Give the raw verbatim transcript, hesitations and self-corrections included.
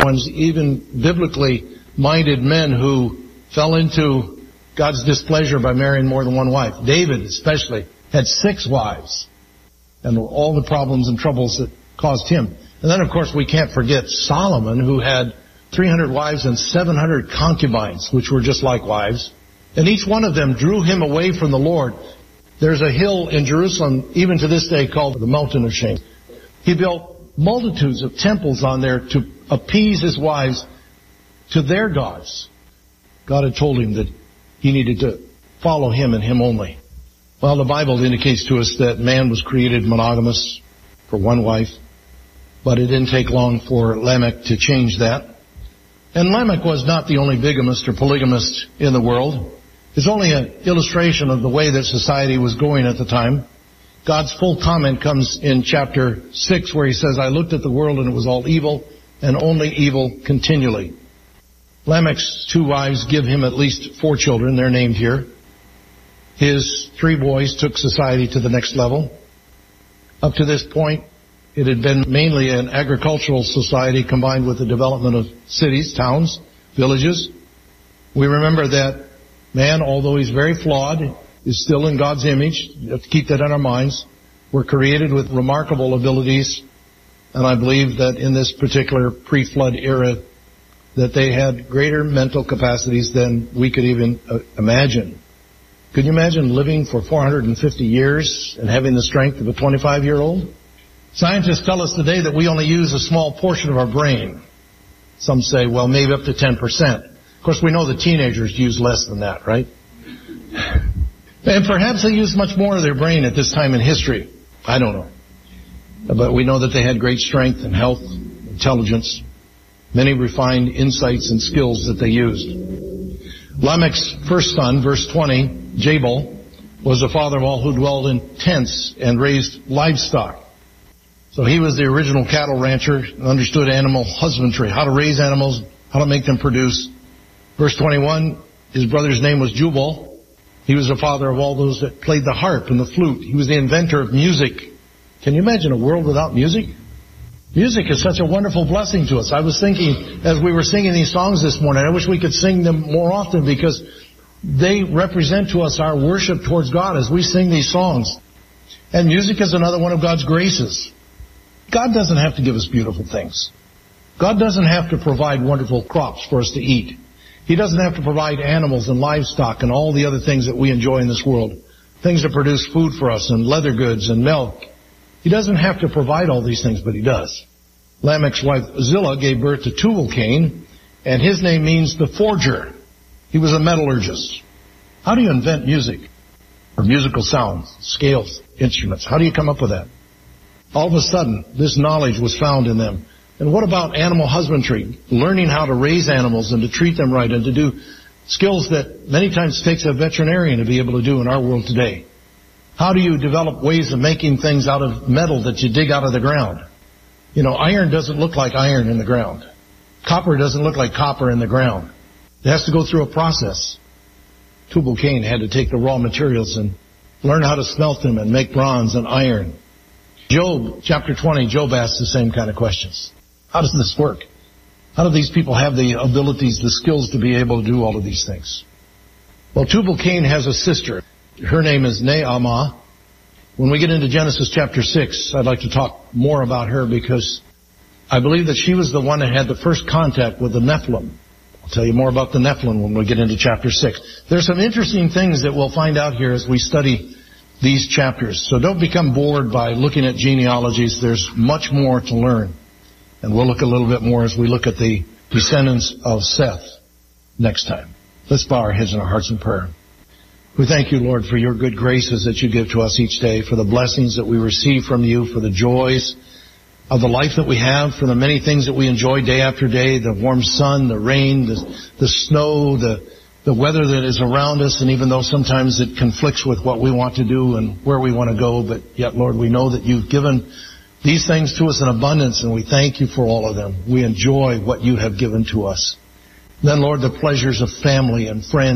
ones, even biblically minded men who fell into God's displeasure by marrying more than one wife. David especially had six wives, and all the problems and troubles that caused him. And then, of course, we can't forget Solomon, who had three hundred wives and seven hundred concubines, which were just like wives. And each one of them drew him away from the Lord. There's a hill in Jerusalem, even to this day, called the Mountain of Shame. He built multitudes of temples on there to appease his wives to their gods. God had told him that he needed to follow him and him only. Well, the Bible indicates to us that man was created monogamous for one wife, but it didn't take long for Lamech to change that. And Lamech was not the only bigamist or polygamist in the world. It's only an illustration of the way that society was going at the time. God's full comment comes in chapter six, where he says, I looked at the world and it was all evil, and only evil continually. Lamech's two wives give him at least four children. They're named here. His three boys took society to the next level. Up to this point, it had been mainly an agricultural society combined with the development of cities, towns, villages. We remember that man, although he's very flawed, is still in God's image. You have to keep that in our minds. We're created with remarkable abilities, and I believe that in this particular pre-flood era, that they had greater mental capacities than we could even uh, imagine. Could you imagine living for four hundred fifty years and having the strength of a twenty-five-year-old? Scientists tell us today that we only use a small portion of our brain. Some say, well, maybe up to ten percent. Of course, we know the teenagers use less than that, right? And perhaps they use much more of their brain at this time in history. I don't know. But we know that they had great strength and health, intelligence, many refined insights and skills that they used. Lamech's first son, verse twenty, Jabal, was the father of all who dwelled in tents and raised livestock. So he was the original cattle rancher, understood animal husbandry, how to raise animals, how to make them produce. Verse twenty-one, his brother's name was Jubal. He was the father of all those that played the harp and the flute. He was the inventor of music. Can you imagine a world without music? Music is such a wonderful blessing to us. I was thinking, as we were singing these songs this morning, I wish we could sing them more often, because they represent to us our worship towards God as we sing these songs. And music is another one of God's graces. God doesn't have to give us beautiful things. God doesn't have to provide wonderful crops for us to eat. He doesn't have to provide animals and livestock and all the other things that we enjoy in this world, things that produce food for us and leather goods and milk. He doesn't have to provide all these things, but he does. Lamech's wife Zillah gave birth to Tubal-Cain, and his name means the forger. He was a metallurgist. How do you invent music or musical sounds, scales, instruments? How do you come up with that? All of a sudden, this knowledge was found in them. And what about animal husbandry? Learning how to raise animals and to treat them right and to do skills that many times takes a veterinarian to be able to do in our world today. How do you develop ways of making things out of metal that you dig out of the ground? You know, iron doesn't look like iron in the ground. Copper doesn't look like copper in the ground. It has to go through a process. Tubal-Cain had to take the raw materials and learn how to smelt them and make bronze and iron. Job, chapter twenty, Job asked the same kind of questions. How does this work? How do these people have the abilities, the skills to be able to do all of these things? Well, Tubal-Cain has a sister. Her name is Naamah. When we get into Genesis chapter six, I'd like to talk more about her, because I believe that she was the one that had the first contact with the Nephilim. I'll tell you more about the Nephilim when we get into chapter six. There's some interesting things that we'll find out here as we study these chapters. So don't become bored by looking at genealogies. There's much more to learn. And we'll look a little bit more as we look at the descendants of Seth next time. Let's bow our heads and our hearts in prayer. We thank you, Lord, for your good graces that you give to us each day, for the blessings that we receive from you, for the joys of the life that we have, for the many things that we enjoy day after day, the warm sun, the rain, the, the snow, the, the weather that is around us, and even though sometimes it conflicts with what we want to do and where we want to go, but yet, Lord, we know that you've given these things to us in abundance, and we thank you for all of them. We enjoy what you have given to us. Then, Lord, the pleasures of family and friends.